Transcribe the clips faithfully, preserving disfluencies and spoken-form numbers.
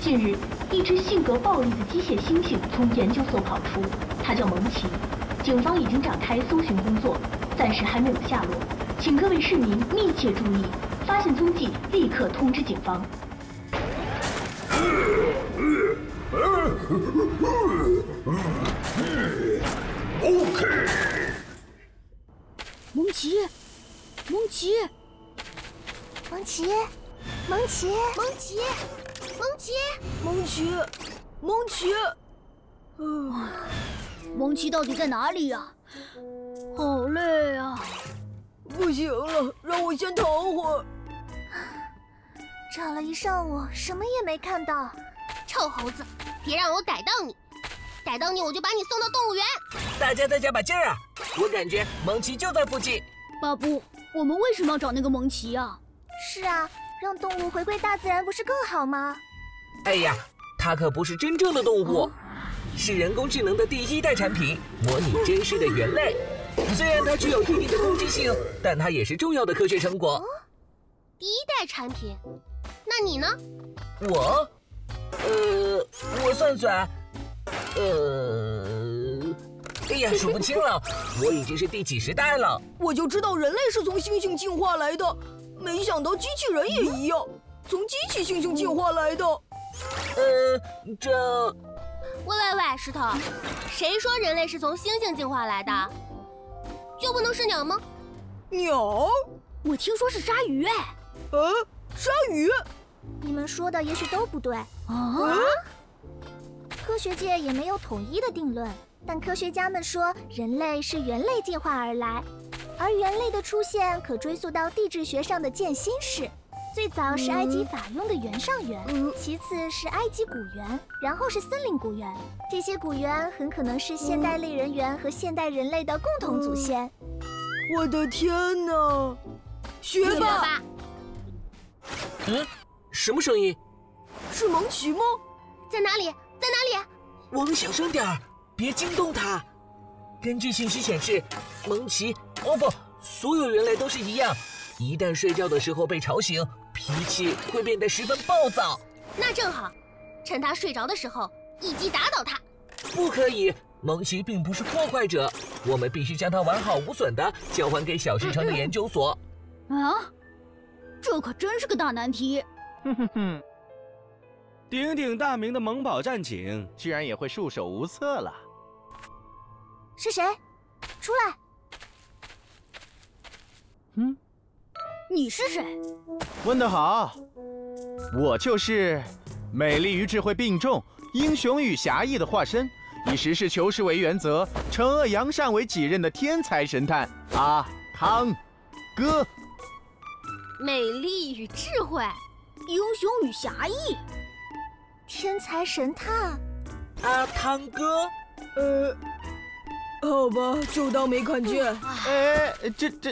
近日，一只性格暴力的机械猩猩从研究所跑出，它叫蒙奇。警方已经展开搜寻工作，暂时还没有下落，请各位市民密切注意，发现踪迹立刻通知警方。 OK。 蒙奇，蒙奇， 蒙奇，蒙奇，蒙奇，蒙奇， 蒙奇，蒙奇，嗯，蒙奇到底在哪里呀？好累啊！不行了，让我先躺会儿。 找了一上午，什么也没看到。 臭猴子，别让我逮到你！逮到你，我就把你送到动物园。 大家再加把劲儿啊！我感觉蒙奇就在附近。 巴布，我们为什么要找那个蒙奇呀？ 是啊，让动物回归大自然不是更好吗？ 哎呀，它可不是真正的动物，哦、是人工智能的第一代产品，模拟真实的猿类。虽然它具有一定的攻击性，但它也是重要的科学成果。哦、 第一代产品？那你呢？ 我，呃，我算算，呃，哎呀，数不清了，我已经是第几十代了。 我就知道人类是从猩猩进化来的，没想到机器人也一样，从机器猩猩进化来的。 呃，这…… 喂喂喂，石头，谁说人类是从猩猩进化来的？就不能是鸟吗？ 鸟？我听说是鲨鱼哎。呃，鲨鱼？ 你们说的也许都不对啊。 科学界也没有统一的定论，但科学家们说人类是猿类进化而来，而猿类的出现可追溯到地质学上的渐新世。最早是埃及法雍的原上猿，嗯、其次是埃及古猿，然后是森林古猿。这些古猿很可能是现代类人猿和现代人类的共同祖先。 我的天哪！学霸！ 嗯，什么声音？ 是蒙奇吗？ 在哪里？在哪里？ 我们小声点儿，别惊动他。根据信息显示，蒙奇……哦不，所有人类都是一样，一旦睡觉的时候被吵醒，脾气会变得十分暴躁。 那正好，趁他睡着的时候一击打倒他。 不可以，蒙奇并不是破坏者，我们必须将他完好无损地交还给小石城的研究所。 啊，这可真是个大难题。 哼哼哼，鼎鼎大名的萌宝战警居然也会束手无策了。 是谁？出来！ 嗯， 你是谁？ 问得好，我就是美丽与智慧并重、英雄与侠义的化身，以实事求是为原则、惩恶扬善为己任的天才神探阿汤哥。 美丽与智慧， 英雄与侠义， 天才神探阿汤哥。 呃，好吧，就当没看见。 哎，这这。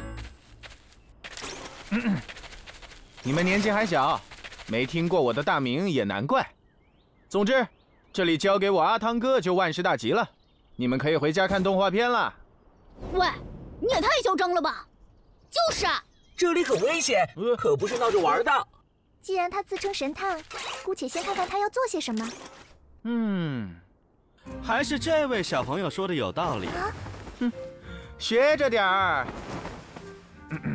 嗯，你们年纪还小，没听过我的大名也难怪。总之，这里交给我阿汤哥就万事大吉了。你们可以回家看动画片了。 喂，你也太嚣张了吧！ 就是， 这里很危险，可不是闹着玩的。 既然他自称神探，姑且先看看他要做些什么。 嗯， 还是这位小朋友说的有道理。 啊， 哼，学着点儿。嗯嗯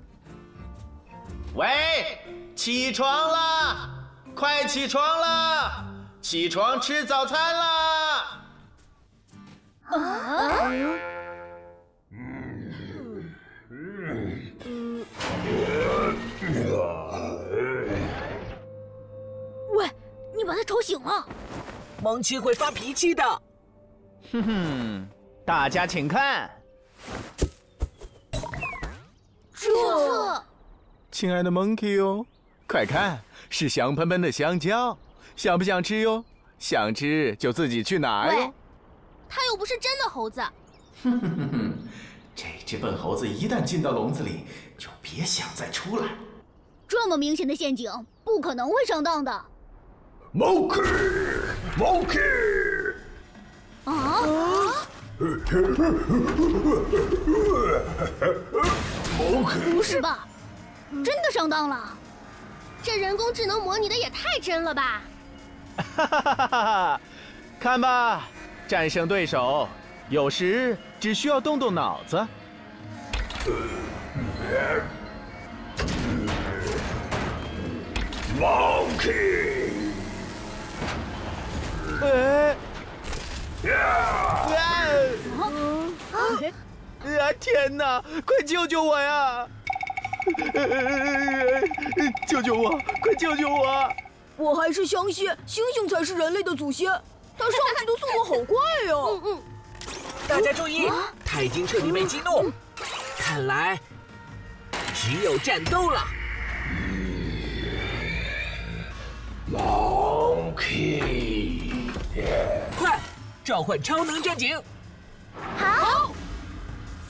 喂，起床啦！快起床啦！起床吃早餐啦！ 啊！喂，你把他吵醒了！ 蒙奇会发脾气的。 哼哼，大家请看。 这。 亲爱的 Monkey 哦，快看，是香喷喷的香蕉，想不想吃哟？想吃就自己去拿哟。 他又不是真的猴子。 哼哼哼哼，这只笨猴子一旦进到笼子里，就别想再出来。 这么明显的陷阱，不可能会上当的。 Monkey， Monkey。 啊？不是吧？真的上当了？ 这人工智能模拟的也太真了吧！ 哈哈哈哈哈！看吧，战胜对手，有时只需要动动脑子。 Monkey！ 哎！ 呀！ 啊！天哪！快救救我呀！救救我！快救救我！ 我还是相信猩猩才是人类的祖先，它上去的速度好快呀！ 嗯嗯， 大家注意，他已经彻底被激怒，看来只有战斗了。 Monkey！ 快，召唤超能战警！